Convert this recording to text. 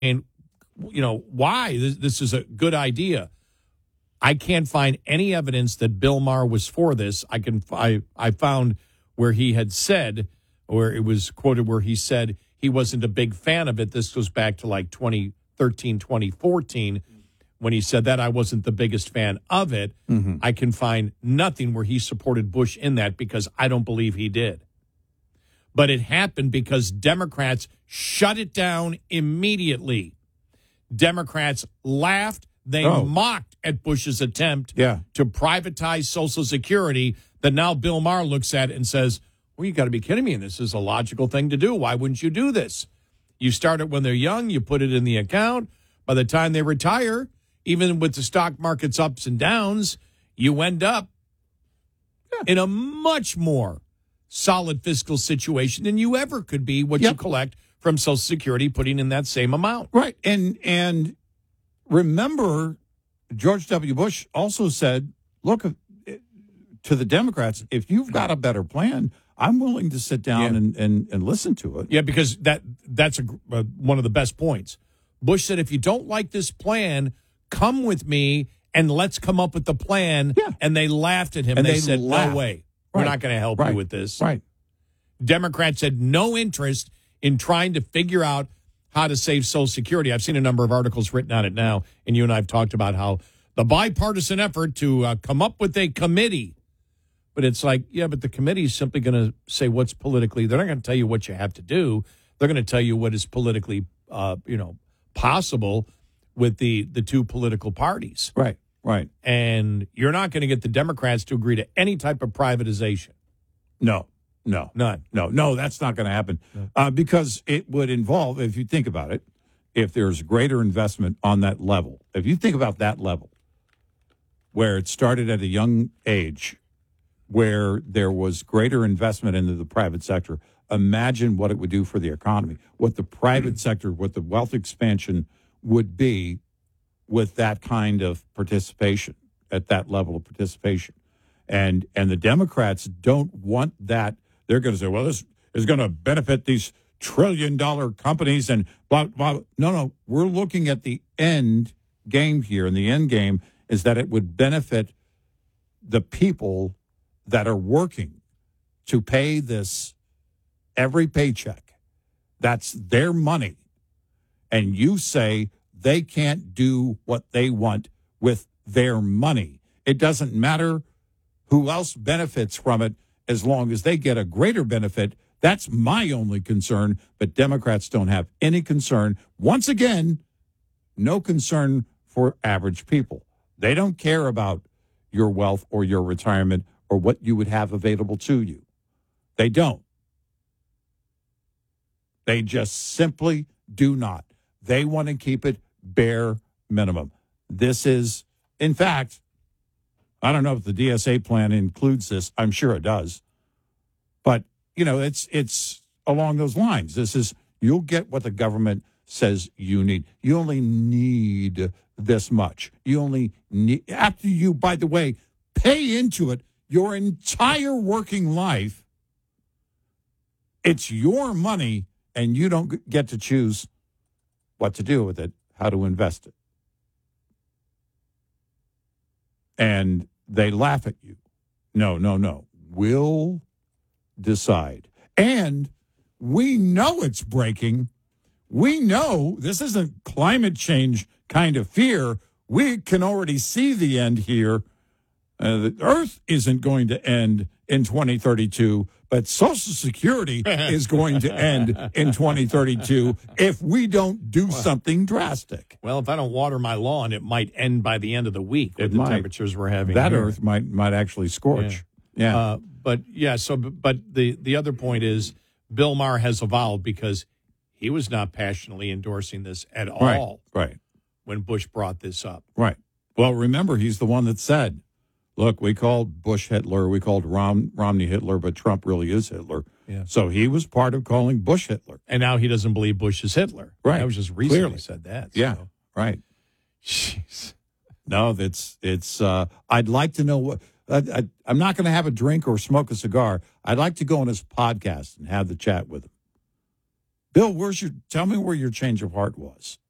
why this is a good idea. I can't find any evidence that Bill Maher was for this. I found where he had said, or it was quoted where he said he wasn't a big fan of it. This goes back to like 2013, 2014, when he said that I wasn't the biggest fan of it. Mm-hmm. I can find nothing where he supported Bush in that because I don't believe he did. But it happened because Democrats shut it down immediately. Democrats laughed. They mocked at Bush's attempt to privatize Social Security that now Bill Maher looks at and says, well, you got to be kidding me. This is a logical thing to do. Why wouldn't you do this? You start it when they're young. You put it in the account. By the time they retire, even with the stock market's ups and downs, you end up in a much more solid fiscal situation than you ever could be what you collect from Social Security, putting in that same amount. Right. And remember, George W. Bush also said, look, to the Democrats, if you've got a better plan, I'm willing to sit down and listen to it. Yeah, because that's one of the best points. Bush said, if you don't like this plan, come with me and let's come up with the plan. Yeah. And they laughed at him. And they said, no way. We're not going to help you with this. Right. Democrats had no interest in trying to figure out how to save Social Security. I've seen a number of articles written on it now, and you and I have talked about how the bipartisan effort to come up with a committee. But it's like, yeah, but the committee is simply going to say what's politically. They're not going to tell you what you have to do. They're going to tell you what is politically, possible with the two political parties. Right, right. And you're not going to get the Democrats to agree to any type of privatization. No. None. No, that's not going to happen because it would involve, if you think about it, if there's greater investment on that level, if you think about that level where it started at a young age, where there was greater investment into the private sector, imagine what it would do for the economy, what the private sector, what the wealth expansion would be with that kind of participation, at that level of participation. And the Democrats don't want that. They're going to say, well, this is going to benefit these trillion-dollar companies and blah, blah. No, we're looking at the end game here, and the end game is that it would benefit the people that are working to pay this every paycheck. That's their money. And you say they can't do what they want with their money. It doesn't matter who else benefits from it as long as they get a greater benefit. That's my only concern. But Democrats don't have any concern. Once again, no concern for average people. They don't care about your wealth or your retirement or what you would have available to you. They don't. They just simply do not. They want to keep it bare minimum. This is, in fact, I don't know if the DSA plan includes this. I'm sure it does. But, it's along those lines. This is, you'll get what the government says you need. You only need this much. You only need, after you, by the way, pay into it your entire working life, it's your money, and you don't get to choose what to do with it, how to invest it. And they laugh at you. No. We'll decide. And we know it's breaking. We know this isn't climate change kind of fear. We can already see the end here. The Earth isn't going to end in 2032, but Social Security is going to end in 2032 if we don't do something drastic. Well, if I don't water my lawn, it might end by the end of the week with the temperatures we're having. That here. Earth might actually scorch. Yeah. But the other point is Bill Maher has evolved because he was not passionately endorsing this at all. Right. When Bush brought this up. Right. Well, remember, he's the one that said, look, we called Bush Hitler, we called Romney Hitler, but Trump really is Hitler. Yeah. So he was part of calling Bush Hitler. And now he doesn't believe Bush is Hitler. Right. That was just recently said that. Yeah, so. right. Jeez. No, it's I'd like to know what, I'm not going to have a drink or smoke a cigar. I'd like to go on his podcast and have the chat with him. Bill, tell me where your change of heart was.